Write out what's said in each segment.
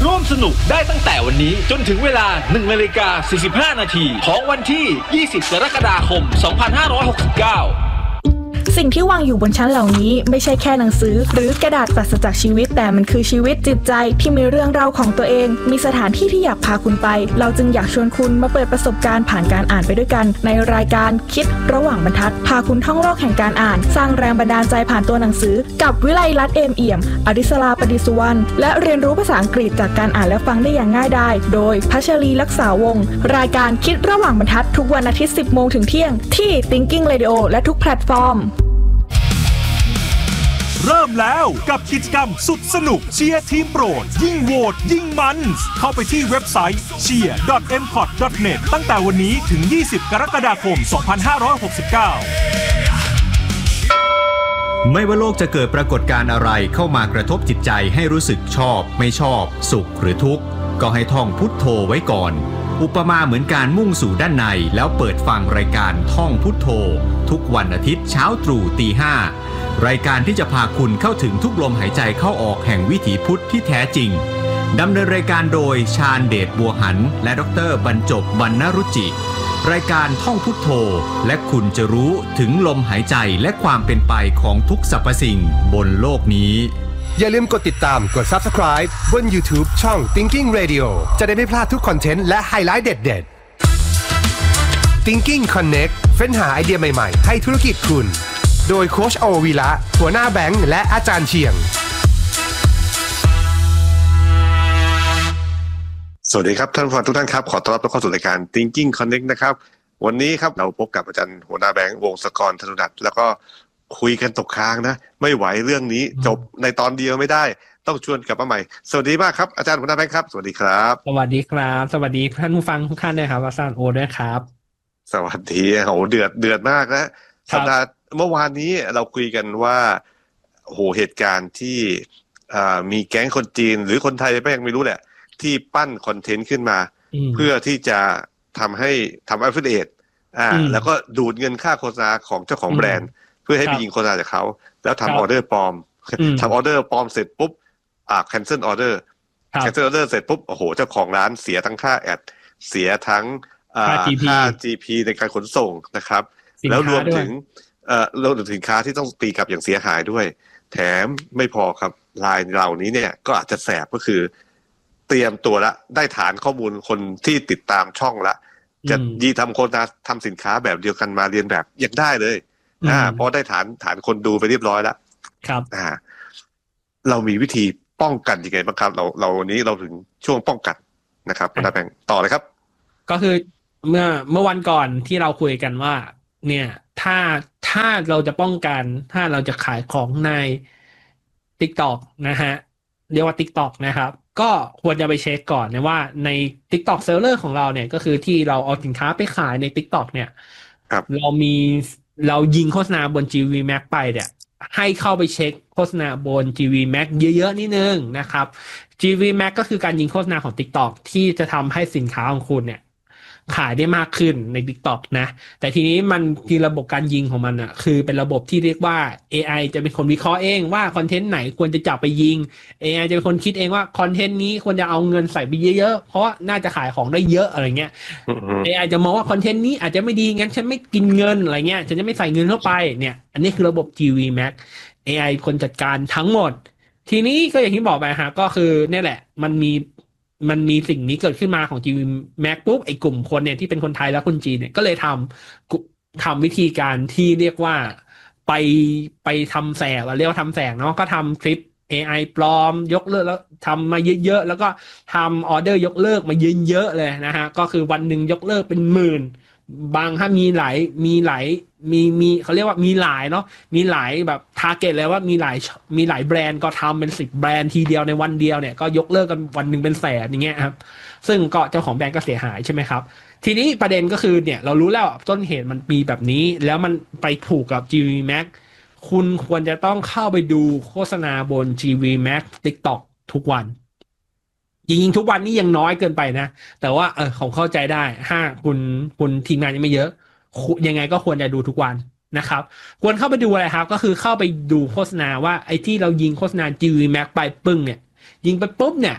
ร่วมสนุกได้ตั้งแต่วันนี้จนถึงเวลา 1:45 น.ของวันที่ 20 กรกฎาคม 2569 สิ่งที่วางอยู่บนชั้นเหล่านี้ไม่ใช่แค่หนังสือหรือกระดาษปราศจากชีวิตแต่มันคือชีวิตจิตใจที่มีเรื่องราวของตัวเองมีสถานที่ที่อยากพาคุณไปเราจึงอยากชวนคุณมาเปิดประสบการณ์ผ่านการอ่านไปด้วยกันในรายการคิดระหว่างบรรทัดพาคุณท่องโลกแห่งการอ่านสร้างแรงบันดาลใจผ่านตัวหนังสือกับวิไลรัตน์เอมเอี่ยมอดิศราปดิสุวรรณและเรียนรู้ภาษาอังกฤษจากการอ่านและฟังได้อย่างง่ายดายโดยพัชรีลักษาวงศ์รายการคิดระหว่างบรรทัดทุกวันอาทิตย์ 10 โมงถึงเที่ยงที่ Thinking Radio และทุกแพลตฟอร์มเริ่มแล้วกับกิจกรรมสุดสนุกเชียร์ทีมโปรดยิ่งโหวตยิ่งมันเข้าไปที่เว็บไซต์ cheer.mcot.net ตั้งแต่วันนี้ถึง 20 กรกฎาคม 2569 ไม่ว่าโลกจะเกิดปรากฏการณ์อะไรเข้ามากระทบจิตใจให้รู้สึกชอบไม่ชอบสุขหรือทุกข์ก็ให้ท่องพุทโธไว้ก่อนอุปมาเหมือนการมุ่งสู่ด้านในแล้วเปิดฟังรายการท่องพุทโธทุกวันอาทิตย์เช้าตรู่ 5:00 น.รายการที่จะพาคุณเข้าถึงทุกลมหายใจเข้าออกแห่งวิถีพุทธที่แท้จริงดำเนินรายการโดยชาญเดชบัวหันและดร.บรรจบวรรณรุจิรายการท่องพุทโธและคุณจะรู้ถึงลมหายใจและความเป็นไปของทุกสรรพสิ่งบนโลกนี้อย่าลืมกดติดตามกด Subscribe บน YouTube ช่อง Thinking Radio จะได้ไม่พลาดทุกคอนเทนต์และไฮไลท์เด็ดๆ Thinking Connect เฟ้นหาไอเดียใหม่ๆให้ธุรกิจคุณโดยโค้ชโอวีระหัวหน้าแบงค์และอาจารย์เชียงสวัสดีครับท่านผู้ฟังทุกท่านครับขอต้อนรับเข้าสู่รายการ Thinking Connect นะครับวันนี้ครับเราพบกับอาจารย์หัวหน้าแบงค์วงศกรธนุรัตน์แล้วก็คุยกันตกค้างนะไม่ไหวเรื่องนี้จบในตอนเดียวไม่ได้ต้องชวนกลับมาใหม่สวัสดีมากครับอาจารย์หัวหน้าแบงค์ครับสวัสดีครับสวัสดีครับสวัสดีท่านผู้ฟังทุกท่านด้วยครับอาจารย์โอด้วยครับสวัสดีโหเดือดมากนะสัปดาห์เมื่อวานนี้เราคุยกันว่าโหเหตุการณ์ที่มีแก๊งคนจีนหรือคนไทยไม่ยังไม่รู้แหละที่ปั้นคอนเทนต์ขึ้นมาเพื่อที่จะทำ affiliate แล้วก็ดูดเงินค่าโฆษณาของเจ้าของแบรนด์เพื่อให้ไปยิงโฆษณาจากเขาแล้วทำออเดอร์ปลอมทำออเดอร์ปลอมเสร็จปุ๊บcancel order เสร็จปุ๊บโอ้โหเจ้าของร้านเสียทั้งค่าแอดเสียทั้งค่า GP ในการขนส่งนะครับแล้วรวมถึงสินค้าที่ต้องตีกลับอย่างเสียหายด้วยแถมไม่พอครับรายเหล่านี้เนี่ยก็อาจจะแสบก็คือเตรียมตัวละได้ฐานข้อมูลคนที่ติดตามช่องละจะทำโฆษณาทำสินค้าแบบเดียวกันมาเรียนแบบยังได้เลยเพราะได้ฐานคนดูไปเรียบร้อยแล้วครับเรามีวิธีป้องกันยังไงบ้างครับเราวันนี้เราถึงช่วงป้องกันนะครับคุณแบงค์ต่อเลยครับก็คือเมื่อวันก่อนที่เราคุยกันว่าเนี่ยถ้าเราจะป้องกันถ้าเราจะขายของใน TikTok นะฮะเรียกว่า TikTok นะครับก็ควรจะไปเช็คก่อนนะว่าใน TikTok Seller ของเราเนี่ยก็คือที่เราเอาสินค้าไปขายใน TikTok เนี่ยเรายิงโฆษณาบน GV Max ไปเนี่ยให้เข้าไปเช็คโฆษณาบน GV Max เยอะๆนิดนึงนะครับ GV Max ก็คือการยิงโฆษณาของ TikTok ที่จะทำให้สินค้าของคุณเนี่ยขายได้มากขึ้นใน TikTok นะแต่ทีนี้มันที่ระบบการยิงของมันอ่ะคือเป็นระบบที่เรียกว่า AI จะเป็นคนวิเคราะห์เองว่าคอนเทนต์ไหนควรจะจับไปยิง AI จะเป็นคนคิดเองว่าคอนเทนต์นี้ควรจะเอาเงินใส่ไปเยอะๆเพราะว่าน่าจะขายของได้เยอะอะไรเงี้ย AI จะมองว่าคอนเทนต์นี้อาจจะไม่ดีงั้นฉันไม่กินเงินอะไรเงี้ยฉันจะไม่ใส่เงินเข้าไปเนี่ยอันนี้คือระบบ GV Max AI คนจัดการทั้งหมดทีนี้ก็อย่างที่บอกไปฮะก็คือเนี่ยแหละมันมีสิ่งนี้เกิดขึ้นมาของ GV Max ปุ๊บไอ้กลุ่มคนเนี่ยที่เป็นคนไทยและคนจีนเนี่ยก็เลยทำวิธีการที่เรียกว่าไปทำแสงเรียกว่าทำแสงเนาะก็ทำคลิป AI ปลอมยกเลิกแล้วทำมาเยอะๆแล้วก็ทำออเดอร์ยกเลิกมาเยอะๆเลยนะฮะก็คือวันหนึ่งยกเลิกเป็นหมื่นบางถ้ามีหลายเขาเรียกว่ามีหลายเนาะมีหลายแบบทาร์เก็ตเลยว่ามีหลายแบรนด์ก็ทำเป็น10แบรนด์ทีเดียวในวันเดียวเนี่ยก็ยกเลิกกันวันหนึ่งเป็นแสนอย่างเงี้ยครับซึ่งก็เจ้าของแบรนด์ก็เสียหายใช่ไหมครับทีนี้ประเด็นก็คือเนี่ยเรารู้แล้วต้นเหตุมันมีแบบนี้แล้วมันไปผูกกับ GV Max คุณควรจะต้องเข้าไปดูโฆษณาบน GV Max TikTok ทุกวันจริงๆทุกวันนี้ยังน้อยเกินไปนะแต่ว่าผมเข้าใจได้ถ้าคุณทีมงานยังไม่เยอะยังไงก็ควรจะดูทุกวันนะครับควรเข้าไปดูอะไรครับก็คือเข้าไปดูโฆษณาว่าไอ้ที่เรายิงโฆษณา GV Max ไปปึ้งเนี่ยยิงไปปุ๊บเนี่ย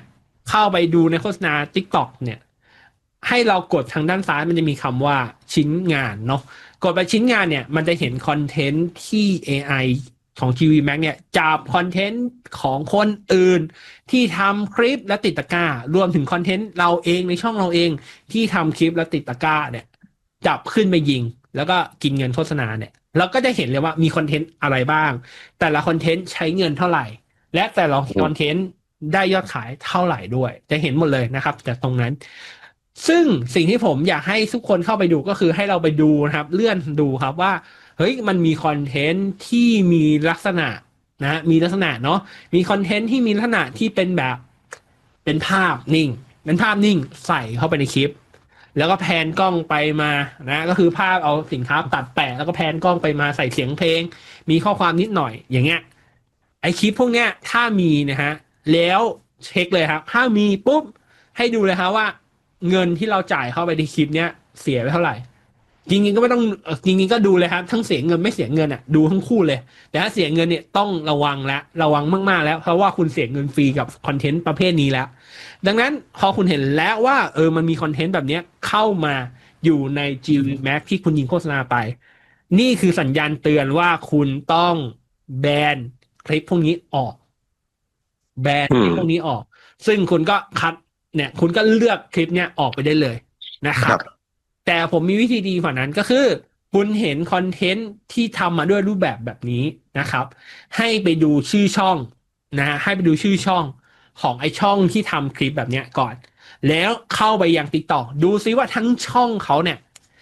เข้าไปดูในโฆษณา TikTok เนี่ยให้เรากดทางด้านซ้ายมันจะมีคำว่าชิ้นงานเนาะกดไปชิ้นงานเนี่ยมันจะเห็นคอนเทนต์ที่ AI ของ GV Max เนี่ยจับคอนเทนต์ของคนอื่นที่ทำคลิปและติดตะกร้ารวมถึงคอนเทนต์เราเองในช่องเราเองที่ทำคลิปและติดตะกร้าเนี่ยจับขึ้นไปยิงแล้วก็กินเงินโฆษณาเนี่ยเราก็จะเห็นเลยว่ามีคอนเทนต์อะไรบ้างแต่ละคอนเทนต์ใช้เงินเท่าไหร่และแต่ละคอนเทนต์ได้ยอดขายเท่าไหร่ด้วยจะเห็นหมดเลยนะครับจากตรงนั้นซึ่งสิ่งที่ผมอยากให้ทุกคนเข้าไปดูก็คือให้เราไปดูนะครับเลื่อนดูครับว่าเฮ้ยมันมีคอนเทนต์ที่มีลักษณะนะมีลักษณะเนาะมีคอนเทนต์ที่มีลักษณะที่เป็นแบบเป็นภาพนิ่งเป็นภาพนิ่งใส่เข้าไปในคลิปแล้วก็แพนกล้องไปมานะก็คือภาพเอาสินค้าตัดแปะแล้วก็แพนกล้องไปมาใส่เสียงเพลงมีข้อความนิดหน่อยอย่างเงี้ยไอคลิปพวกเนี้ยถ้ามีนะฮะแล้วเช็คเลยครับถ้ามีปุ๊บให้ดูเลยครับว่าเงินที่เราจ่ายเข้าไปในคลิปเนี้ยเสียไปเท่าไหร่จริงๆก็ไม่ต้องจริงๆก็ดูเลยครับทั้งเสียเงินไม่เสียเงินอ่ะดูทั้งคู่เลยแต่ถ้าเสียเงินเนี่ยต้องระวังมากๆแล้วเพราะว่าคุณเสียเงินฟรีกับคอนเทนต์ประเภทนี้แล้วดังนั้นพอคุณเห็นแล้วว่ามันมีคอนเทนต์แบบนี้เข้ามาอยู่ใน GV Max ที่คุณยิงโฆษณาไปนี่คือสัญญาณเตือนว่าคุณต้องแบนคลิปพวกนี้ออกแบนคลิปพวกนี้ออกซึ่งคุณก็คัดเนี่ยคุณก็เลือกคลิปเนี้ยออกไปได้เลยนะครับแต่ผมมีวิธีดีกว่านั้นก็คือคุณเห็นคอนเทนต์ที่ทำมาด้วยรูปแบบนี้นะครับให้ไปดูชื่อช่องนะให้ไปดูชื่อช่องของไอช่องที่ทำคลิปแบบเนี้ยก่อนแล้วเข้าไปยัง TikTok ดูซิว่าทั้งช่องเขาเนี่ย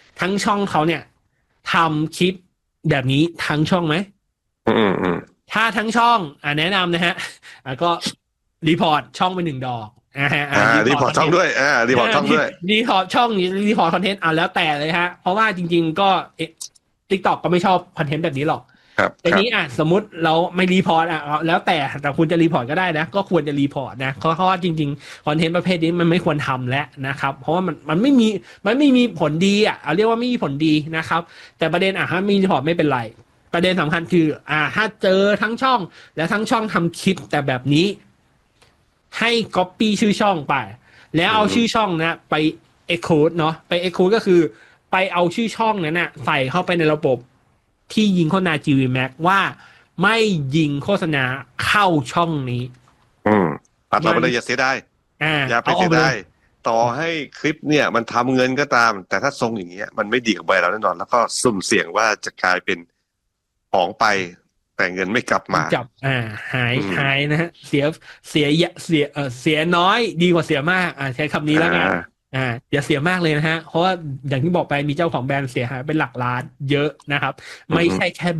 ทำคลิปแบบนี้ทั้งช่องไหมถ้าทั้งช่องแนะนำนะฮะก็รีพอร์ตช่องไป1 ดอกรีพอร์ตช่องด้วยรีพอร์ตช่องด้วยรีพอร์ตช่องรีพอร์ตคอนเทนต์แล้วแต่เลยฮะเพราะว่าจริงๆก็ TikTok ก็ไม่ชอบคอนเทนต์แบบนี้หรอกแต่นี้สมมุติเราไม่รีพอร์ตแล้วแต่คุณจะรีพอร์ตก็ได้นะก็ควรจะรีพอร์ตนะเพราะว่าจริงๆคอนเทนต์ประเภทนี้มันไม่ควรทำแล้วนะครับเพราะว่ามันไม่มีผลดีเรียกว่าไม่มีผลดีนะครับแต่ประเด็นถ้ามีรีพอร์ตไม่เป็นไรประเด็นสำคัญคือถ้าเจอทั้งช่องและทั้งช่องทำคลิปแต่แบบนี้ให้ copy ชื่อช่องไปแล้วเอาชื่อช่องนะไป encode เนาะไป encode ก็คือไปเอาชื่อช่องนั้นนะใส่เข้าไปในระบบที่ยิงโฆษณา GV Max ว่าไม่ยิงโฆษณาเข้าช่องนี้ปัดเราไปเลยอย่าเสียดายอย่าไปเสียดายต่อให้คลิปเนี่ยมันทำเงินก็ตามแต่ถ้าทรงอย่างเงี้ยมันไม่ดีกับใบเราแน่นอนแล้วก็สุ่มเสี่ยงว่าจะกลายเป็นของไปแต่เงินไม่กลับมาจับหายนะฮะเสียน้อยดีกว่าเสียมากใช้คำนี้แล้วกันอย่าเสียมากเลยนะฮะเพราะว่าอย่างที่บอกไปมีเจ้าของแบรนด์เสียหายเป็นหลักล้านเยอะนะครับไม่ใช่แค่แบ